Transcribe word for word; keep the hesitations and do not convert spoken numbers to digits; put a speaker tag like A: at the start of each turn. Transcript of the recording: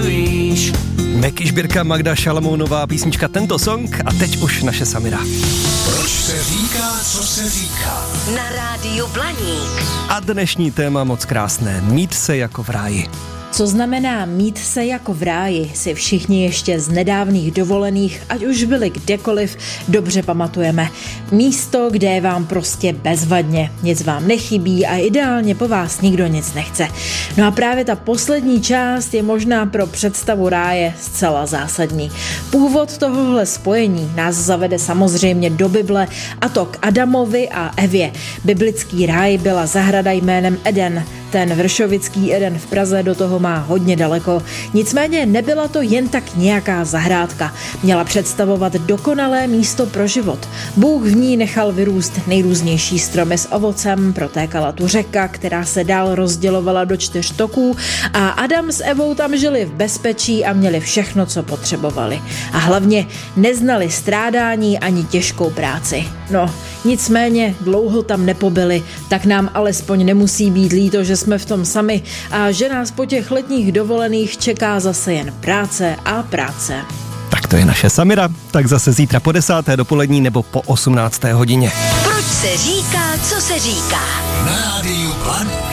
A: víš.
B: Meky Žbírka, Magda Šalamounová, písnička Tento song a teď už naše Samira.
A: Proč se říká, co se říká?
C: Na rádiu Blaník.
B: A dnešní téma moc krásné, mít se jako v ráji.
D: Co znamená mít se jako v ráji, si všichni ještě z nedávných dovolených, ať už byli kdekoliv, dobře pamatujeme. Místo, kde je vám prostě bezvadně, nic vám nechybí a ideálně po vás nikdo nic nechce. No a právě ta poslední část je možná pro představu ráje zcela zásadní. Původ tohohle spojení nás zavede samozřejmě do Bible, a to k Adamovi a Evě. Biblický ráj byla zahrada jménem Eden. Ten vršovický Eden v Praze do toho má hodně daleko. Nicméně nebyla to jen tak nějaká zahrádka. Měla představovat dokonalé místo pro život. Bůh v ní nechal vyrůst nejrůznější stromy s ovocem, protékala tu řeka, která se dál rozdělovala do čtyř toků a Adam s Evou tam žili v bezpečí a měli všechno, co potřebovali. A hlavně neznali strádání ani těžkou práci. No, nicméně dlouho tam nepobyli, tak nám alespoň nemusí být líto, že jsme v tom sami a že nás po těch letních dovolených čeká zase jen práce a práce.
B: Tak to je naše Samira, tak zase zítra po desáté dopolední nebo po osmnácté hodině.
C: Proč se říká, co se říká?
A: Na rádiu Blaník.